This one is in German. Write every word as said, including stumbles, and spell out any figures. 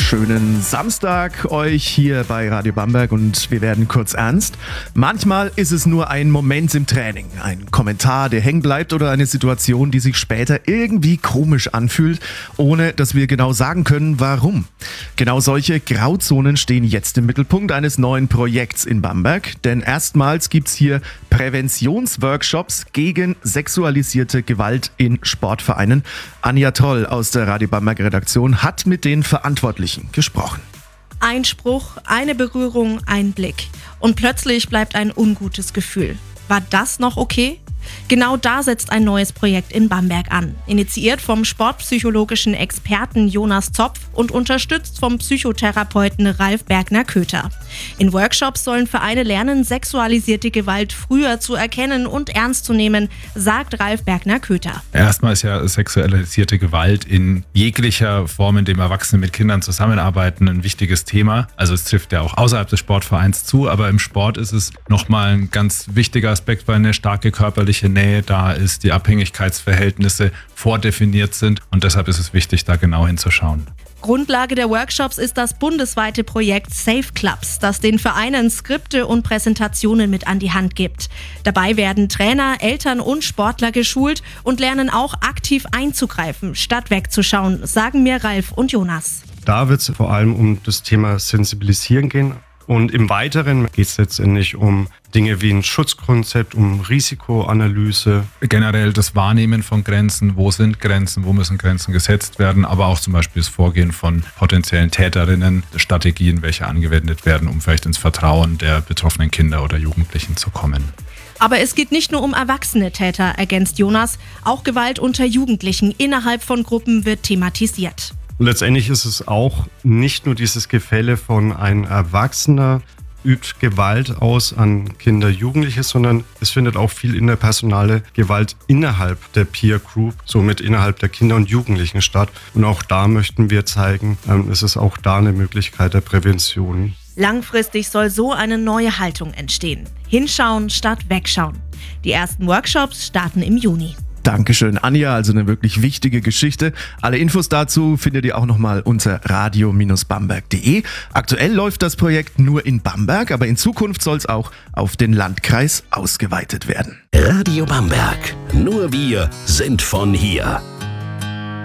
Schönen Samstag euch hier bei Radio Bamberg und wir werden kurz ernst. Manchmal ist es nur ein Moment im Training, ein Kommentar, der hängen bleibt oder eine Situation, die sich später irgendwie komisch anfühlt, ohne dass wir genau sagen können, warum. Genau solche Grauzonen stehen jetzt im Mittelpunkt eines neuen Projekts in Bamberg, denn erstmals gibt's hier Präventionsworkshops gegen sexualisierte Gewalt in Sportvereinen. Anja Troll aus der Radio Bamberg Redaktion hat mit den Verantwortlichen gesprochen. Ein Spruch, eine Berührung, ein Blick. Und plötzlich bleibt ein ungutes Gefühl. War das noch okay? Genau da setzt ein neues Projekt in Bamberg an. Initiiert vom sportpsychologischen Experten Jonas Zopf und unterstützt vom Psychotherapeuten Ralf Bergner-Köter. In Workshops sollen Vereine lernen, sexualisierte Gewalt früher zu erkennen und ernst zu nehmen, sagt Ralf Bergner-Köter. Erstmal ist ja sexualisierte Gewalt in jeglicher Form, in dem Erwachsene mit Kindern zusammenarbeiten, ein wichtiges Thema. Also es trifft ja auch außerhalb des Sportvereins zu, aber im Sport ist es nochmal ein ganz wichtiger Aspekt, weil eine starke körperliche Nähe da ist, die Abhängigkeitsverhältnisse vordefiniert sind und deshalb ist es wichtig, da genau hinzuschauen. Grundlage der Workshops ist das bundesweite Projekt Safe Clubs, das den Vereinen Skripte und Präsentationen mit an die Hand gibt. Dabei werden Trainer, Eltern und Sportler geschult und lernen auch aktiv einzugreifen, statt wegzuschauen, sagen mir Ralf und Jonas. Da wird es vor allem um das Thema Sensibilisieren gehen. Und im Weiteren geht es letztendlich um Dinge wie ein Schutzkonzept, um Risikoanalyse. Generell das Wahrnehmen von Grenzen, wo sind Grenzen, wo müssen Grenzen gesetzt werden, aber auch zum Beispiel das Vorgehen von potenziellen Täterinnen, Strategien, welche angewendet werden, um vielleicht ins Vertrauen der betroffenen Kinder oder Jugendlichen zu kommen. Aber es geht nicht nur um erwachsene Täter, ergänzt Jonas, auch Gewalt unter Jugendlichen innerhalb von Gruppen wird thematisiert. Letztendlich ist es auch nicht nur dieses Gefälle von ein Erwachsener übt Gewalt aus an Kinder, Jugendliche, sondern es findet auch viel interpersonale Gewalt innerhalb der Peer Group, somit innerhalb der Kinder und Jugendlichen statt. Und auch da möchten wir zeigen, es ist auch da eine Möglichkeit der Prävention. Langfristig soll so eine neue Haltung entstehen. Hinschauen statt wegschauen. Die ersten Workshops starten im Juni. Dankeschön, Anja, also eine wirklich wichtige Geschichte. Alle Infos dazu findet ihr auch nochmal unter radio Bindestrich bamberg punkt de. Aktuell läuft das Projekt nur in Bamberg, aber in Zukunft soll es auch auf den Landkreis ausgeweitet werden. Radio Bamberg. Nur wir sind von hier.